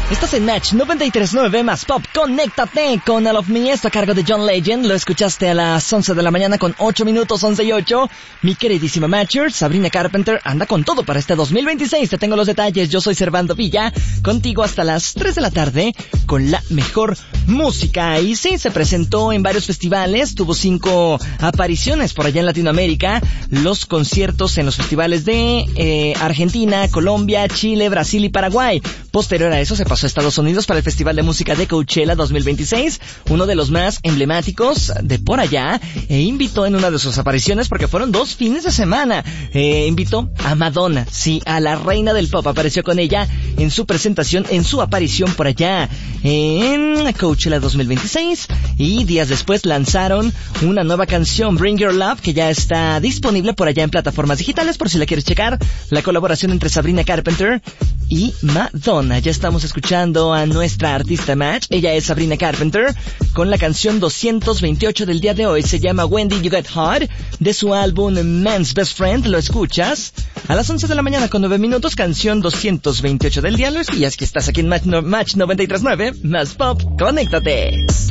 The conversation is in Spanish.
Estás en Match 93.9 más Pop. Conéctate con All of Me. Esto a cargo de John Legend. Lo escuchaste a las 11 de la mañana con 8 minutos, 11 y 8. Mi queridísima Matcher, Sabrina Carpenter, anda con todo para este 2026. Te tengo los detalles. Yo soy Servando Villa, contigo hasta las 3 de la tarde con la mejor música. Y sí, se presentó en varios festivales. Tuvo 5 apariciones por allá en Latinoamérica. Los conciertos en los festivales de Argentina, Colombia, Chile, Brasil y Paraguay. Posterior a eso se pasó a Estados Unidos para el Festival de Música de Coachella 2026, uno de los más emblemáticos de por allá, e invitó en una de sus apariciones, porque fueron 2 fines de semana, invitó a Madonna, sí, a la reina del pop, apareció con ella en su presentación, en su aparición por allá en Coachella 2026, y días después lanzaron una nueva canción, Bring Your Love, que ya está disponible por allá en plataformas digitales, por si la quieres checar, la colaboración entre Sabrina Carpenter y Madonna. Ya estamos escuchando a nuestra artista Match. Ella es Sabrina Carpenter con la canción 228 del día de hoy. Se llama When Did You Get Hot, de su álbum Man's Best Friend. Lo escuchas a las 11 de la mañana con 9 minutos. Canción 228 del día. Lo escuchas que estás aquí en Match 93.9 más Pop. Conéctate.